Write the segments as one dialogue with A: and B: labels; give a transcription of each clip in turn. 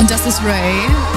A: Und das ist Ray.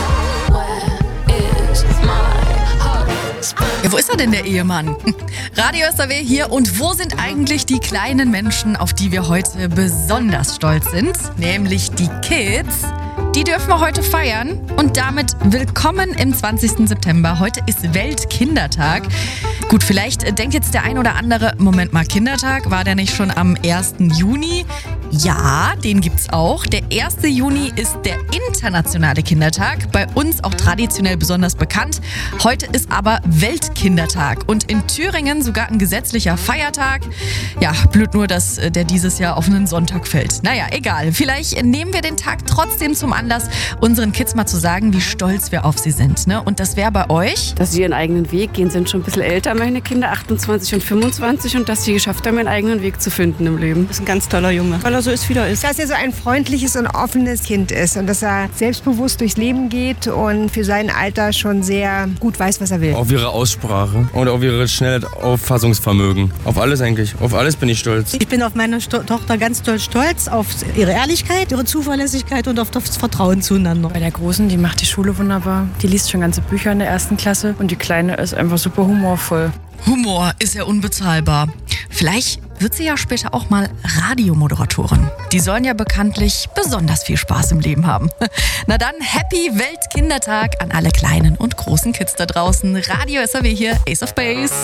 A: Ja, wo ist er denn, der Ehemann? Radio SAW hier. Und wo sind eigentlich die kleinen Menschen, auf die wir heute besonders stolz sind? Nämlich die Kids. Die dürfen wir heute feiern. Und damit willkommen im 20. September. Heute ist Weltkindertag. Gut, vielleicht denkt jetzt der ein oder andere, Moment mal, Kindertag, war der nicht schon am 1. Juni? Ja, den gibt's auch. Der 1. Juni ist der internationale Kindertag, bei uns auch traditionell besonders bekannt. Heute ist aber Weltkindertag und in Thüringen sogar ein gesetzlicher Feiertag. Ja, blöd nur, dass der dieses Jahr auf einen Sonntag fällt. Naja, egal. Vielleicht nehmen wir den Tag trotzdem zum Anlass, unseren Kids mal zu sagen, wie stolz wir auf sie sind. Ne? Und das wäre bei euch?
B: Dass sie ihren eigenen Weg gehen, sind schon ein bisschen älter, meine Kinder, 28 und 25. Und dass sie geschafft haben, ihren eigenen Weg zu finden im Leben.
C: Das ist ein ganz toller Junge, weil er so ist, wie er ist.
D: Dass er so ein freundliches und offenes Kind ist und dass er selbstbewusst durchs Leben geht und für sein Alter schon sehr gut weiß, was er will.
E: Auf ihre Aussprache und auf ihre schnelle Auffassungsvermögen. Auf alles eigentlich. Auf alles bin ich stolz.
C: Ich bin auf meine Tochter ganz doll stolz, auf ihre Ehrlichkeit, ihre Zuverlässigkeit und auf das Vertrauen zueinander.
F: Bei der Großen, die macht die Schule wunderbar. Die liest schon ganze Bücher in der 1. Klasse und die Kleine ist einfach super humorvoll.
A: Humor ist ja unbezahlbar. Vielleicht wird sie ja später auch mal Radiomoderatorin. Die sollen ja bekanntlich besonders viel Spaß im Leben haben. Na dann, Happy Weltkindertag an alle kleinen und großen Kids da draußen. Radio SAW hier, Ace of Base.